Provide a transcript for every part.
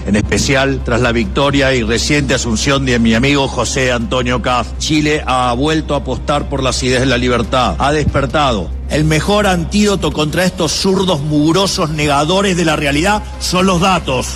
en especial tras la victoria y reciente asunción de mi amigo José Antonio Caz. Chile ha vuelto a apostar por las ideas de la libertad, ha despertado. El mejor antídoto contra estos zurdos mugrosos negadores de la realidad son los datos.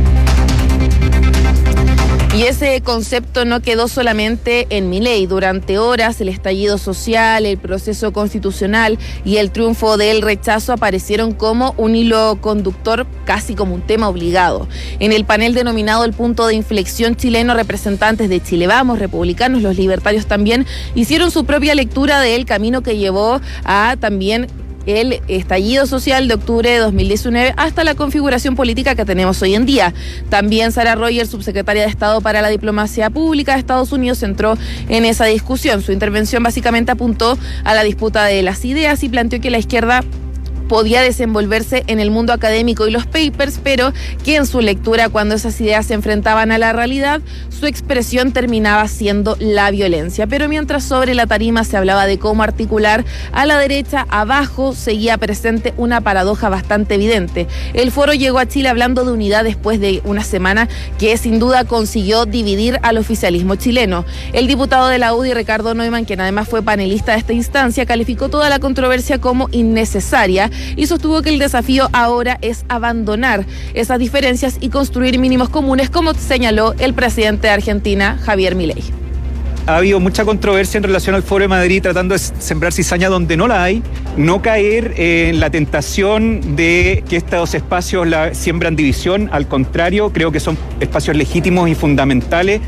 Y ese concepto no quedó solamente en Milei. Durante horas el estallido social, el proceso constitucional y el triunfo del rechazo aparecieron como un hilo conductor, casi como un tema obligado. En el panel denominado El Punto de Inflexión chileno, representantes de Chile Vamos, republicanos, los libertarios también, hicieron su propia lectura del camino que llevó a también el estallido social de octubre de 2019 hasta la configuración política que tenemos hoy en día. También Sarah Rogers, subsecretaria de Estado para la Diplomacia Pública de Estados Unidos, entró en esa discusión. Su intervención básicamente apuntó a la disputa de las ideas y planteó que la izquierda podía desenvolverse en el mundo académico y los papers, pero que en su lectura, cuando esas ideas se enfrentaban a la realidad, su expresión terminaba siendo la violencia. Pero mientras sobre la tarima se hablaba de cómo articular a la derecha, abajo seguía presente una paradoja bastante evidente. El foro llegó a Chile hablando de unidad después de una semana que sin duda consiguió dividir al oficialismo chileno. El diputado de la UDI, Ricardo Neumann, quien además fue panelista de esta instancia, calificó toda la controversia como innecesaria y sostuvo que el desafío ahora es abandonar esas diferencias y construir mínimos comunes, como señaló el presidente de Argentina, Javier Milei. Ha habido mucha controversia en relación al Foro de Madrid, tratando de sembrar cizaña donde no la hay, no caer en la tentación de que estos espacios siembran división. Al contrario, creo que son espacios legítimos y fundamentales.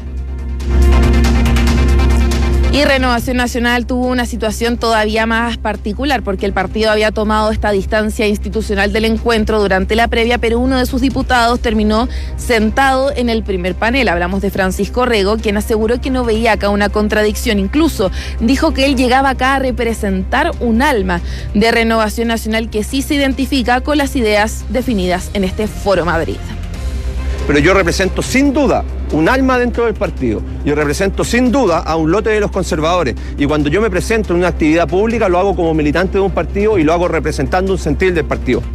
Y Renovación Nacional tuvo una situación todavía más particular, porque el partido había tomado esta distancia institucional del encuentro durante la previa, pero uno de sus diputados terminó sentado en el primer panel. Hablamos de Francisco Rego, quien aseguró que no veía acá una contradicción. Incluso dijo que él llegaba acá a representar un alma de Renovación Nacional que sí se identifica con las ideas definidas en este Foro Madrid. Pero yo represento sin duda un alma dentro del partido. Yo represento sin duda a un lote de los conservadores. Y cuando yo me presento en una actividad pública, lo hago como militante de un partido y lo hago representando un sentir del partido.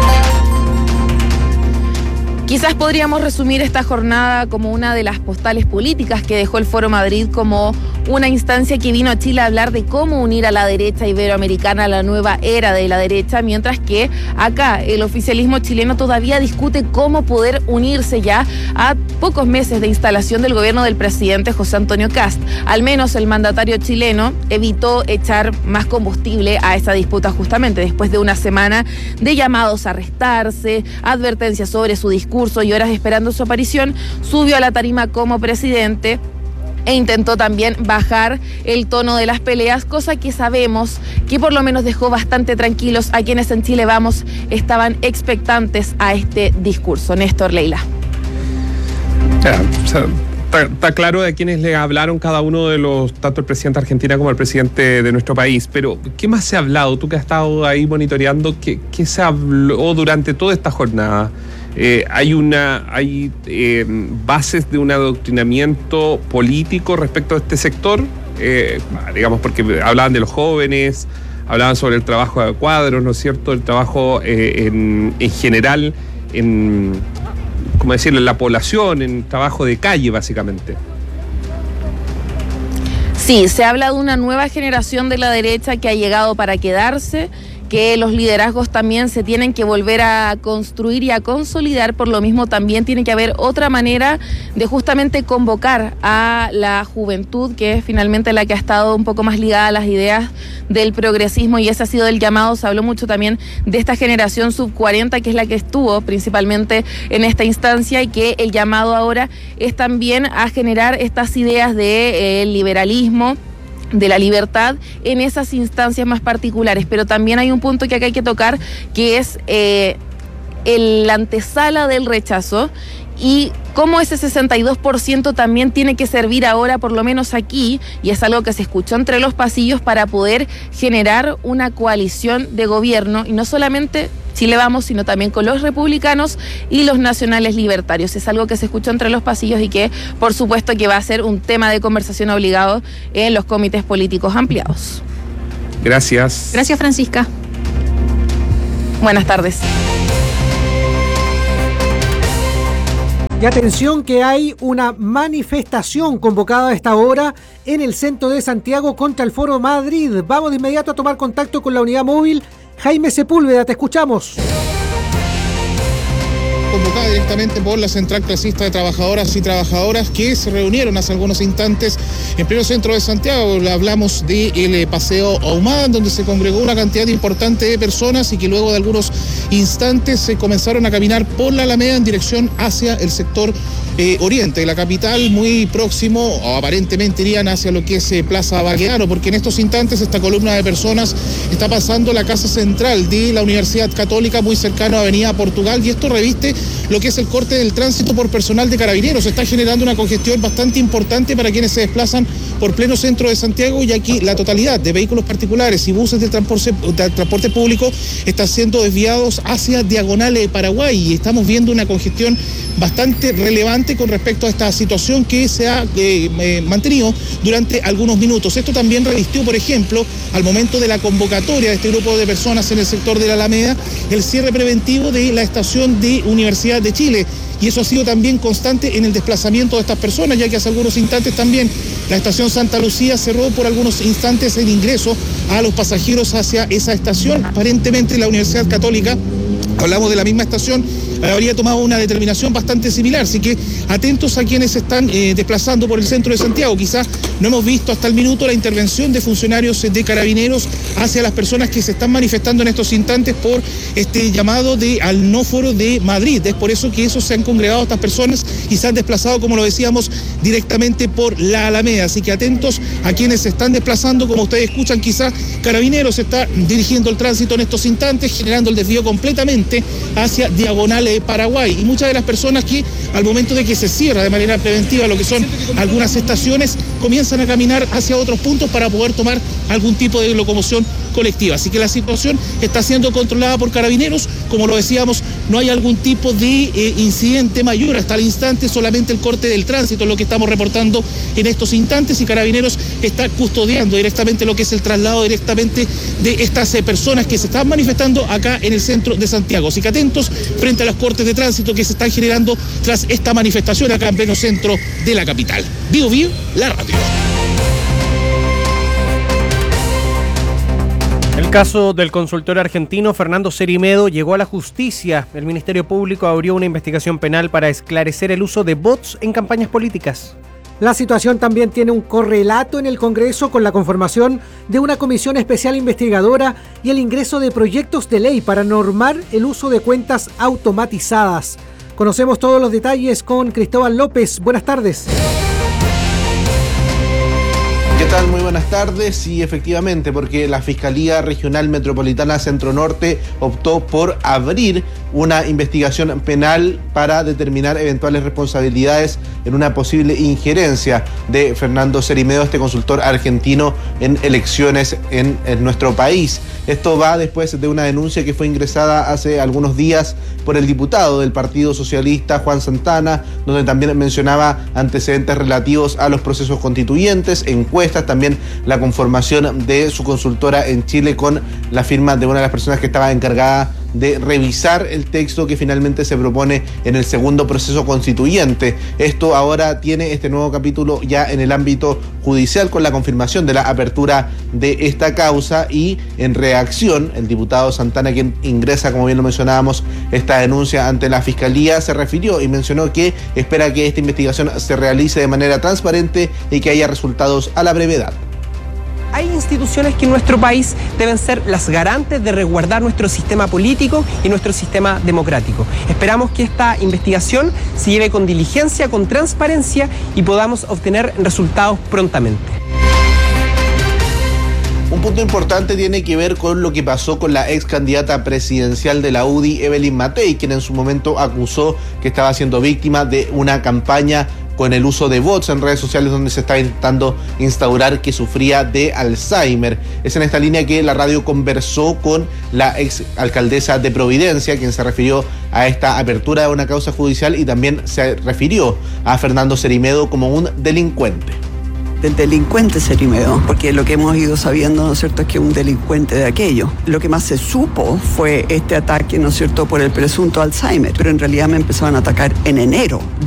Quizás podríamos resumir esta jornada como una de las postales políticas que dejó el Foro Madrid, como una instancia que vino a Chile a hablar de cómo unir a la derecha iberoamericana a la nueva era de la derecha, mientras que acá el oficialismo chileno todavía discute cómo poder unirse ya a pocos meses de instalación del gobierno del presidente José Antonio Caz. Al menos el mandatario chileno evitó echar más combustible a esa disputa justamente después de una semana de llamados a arrestarse, advertencias sobre su discurso y horas esperando su aparición. Subió a la tarima como presidente e intentó también bajar el tono de las peleas, cosa que sabemos que por lo menos dejó bastante tranquilos a quienes en Chile Vamos estaban expectantes a este discurso. Néstor, Leila. Está claro de quienes le hablaron cada uno de los, tanto el presidente de Argentina como el presidente de nuestro país, pero ¿qué más se ha hablado? Tú que has estado ahí monitoreando, ¿qué se habló durante toda esta jornada? Hay bases de un adoctrinamiento político respecto a este sector, digamos, porque hablaban de los jóvenes, hablaban sobre el trabajo de cuadros, ¿no es cierto? El trabajo en general, ¿cómo decirlo?, en la población, en trabajo de calle, básicamente. Sí, se habla de una nueva generación de la derecha que ha llegado para quedarse, que los liderazgos también se tienen que volver a construir y a consolidar. Por lo mismo también tiene que haber otra manera de justamente convocar a la juventud, que es finalmente la que ha estado un poco más ligada a las ideas del progresismo, y ese ha sido el llamado. Se habló mucho también de esta generación sub-40, que es la que estuvo principalmente en esta instancia, y que el llamado ahora es también a generar estas ideas de liberalismo, de la libertad en esas instancias más particulares. Pero también hay un punto que acá hay que tocar, que es la antesala del rechazo, y cómo ese 62% también tiene que servir ahora, por lo menos aquí, y es algo que se escuchó entre los pasillos, para poder generar una coalición de gobierno, y no solamente Chile Vamos, sino también con los republicanos y los nacionales libertarios. Es algo que se escuchó entre los pasillos y que, por supuesto, que va a ser un tema de conversación obligado en los comités políticos ampliados. Gracias. Gracias, Francisca. Buenas tardes. Y atención que hay una manifestación convocada a esta hora en el centro de Santiago contra el Foro Madrid. Vamos de inmediato a tomar contacto con la unidad móvil. Jaime Sepúlveda, te escuchamos. Convocada directamente por la Central Clasista de Trabajadoras y Trabajadoras que se reunieron hace algunos instantes en pleno centro de Santiago. Hablamos del Paseo Ahumada, donde se congregó una cantidad importante de personas y que luego de algunos instantes se comenzaron a caminar por la Alameda en dirección hacia el sector oriente de la capital, muy próximo, o aparentemente irían hacia lo que es Plaza Baquedano, porque en estos instantes esta columna de personas está pasando la casa central de la Universidad Católica, muy cercano a Avenida Portugal, y esto reviste lo que es el corte del tránsito por personal de Carabineros. Se está generando una congestión bastante importante para quienes se desplazan por pleno centro de Santiago, y aquí la totalidad de vehículos particulares y buses de transporte público están siendo desviados hacia Diagonal de Paraguay, y estamos viendo una congestión bastante relevante con respecto a esta situación que se ha mantenido durante algunos minutos. Esto también revistió, por ejemplo, al momento de la convocatoria de este grupo de personas en el sector de la Alameda, el cierre preventivo de la estación de Universidad de Chile. Y eso ha sido también constante en el desplazamiento de estas personas, ya que hace algunos instantes también la estación Santa Lucía cerró por algunos instantes el ingreso a los pasajeros hacia esa estación. Aparentemente la Universidad Católica, hablamos de la misma estación, habría tomado una determinación bastante similar, así que atentos a quienes se están desplazando por el centro de Santiago. Quizás no hemos visto hasta el minuto la intervención de funcionarios de Carabineros hacia las personas que se están manifestando en estos instantes por este llamado al no foro de Madrid. Es por eso que esos se han congregado estas personas y se han desplazado, como lo decíamos, directamente por la Alameda. Así que atentos a quienes se están desplazando. Como ustedes escuchan, quizás Carabineros está dirigiendo el tránsito en estos instantes, generando el desvío completamente hacia Diagonal de Paraguay. Y muchas de las personas que al momento de que se cierra de manera preventiva lo que son algunas estaciones, comienzan a caminar hacia otros puntos para poder tomar algún tipo de locomoción colectiva. Así que la situación está siendo controlada por Carabineros. Como lo decíamos, no hay algún tipo de incidente mayor hasta el instante, solamente el corte del tránsito es lo que estamos reportando en estos instantes, y Carabineros está custodiando directamente lo que es el traslado directamente de estas personas que se están manifestando acá en el centro de Santiago. Así que atentos frente a los cortes de tránsito que se están generando tras esta manifestación acá en pleno centro de la capital. Vivo, la radio. El caso del consultor argentino Fernando Cerimedo llegó a la justicia. El Ministerio Público abrió una investigación penal para esclarecer el uso de bots en campañas políticas. La situación también tiene un correlato en el Congreso con la conformación de una comisión especial investigadora y el ingreso de proyectos de ley para normar el uso de cuentas automatizadas. Conocemos todos los detalles con Cristóbal López. Buenas tardes. ¿Qué tal? Muy buenas tardes. Sí, efectivamente, porque la Fiscalía Regional Metropolitana Centro Norte optó por abrir una investigación penal para determinar eventuales responsabilidades en una posible injerencia de Fernando Cerimedo, este consultor argentino, en elecciones en nuestro país. Esto va después de una denuncia que fue ingresada hace algunos días por el diputado del Partido Socialista, Juan Santana, donde también mencionaba antecedentes relativos a los procesos constituyentes, encuestas, también la conformación de su consultora en Chile con la firma de una de las personas que estaba encargada de revisar el texto que finalmente se propone en el segundo proceso constituyente. Esto ahora tiene este nuevo capítulo ya en el ámbito judicial con la confirmación de la apertura de esta causa, y en reacción el diputado Santana, quien ingresa, como bien lo mencionábamos, esta denuncia ante la Fiscalía, se refirió y mencionó que espera que esta investigación se realice de manera transparente y que haya resultados a la brevedad. Hay instituciones que en nuestro país deben ser las garantes de resguardar nuestro sistema político y nuestro sistema democrático. Esperamos que esta investigación se lleve con diligencia, con transparencia, y podamos obtener resultados prontamente. Un punto importante tiene que ver con lo que pasó con la ex candidata presidencial de la UDI, Evelyn Matei, quien en su momento acusó que estaba siendo víctima de una campaña con el uso de bots en redes sociales, donde se está intentando instaurar que sufría de Alzheimer. Es en esta línea que la radio conversó con la ex alcaldesa de Providencia, quien se refirió a esta apertura de una causa judicial y también se refirió a Fernando Cerimedo como un delincuente. Del delincuente Cerimedo, porque lo que hemos ido sabiendo, ¿no es cierto?, es que es un delincuente de aquello. Lo que más se supo fue este ataque, ¿no es cierto?, por el presunto Alzheimer, pero en realidad me empezaron a atacar en enero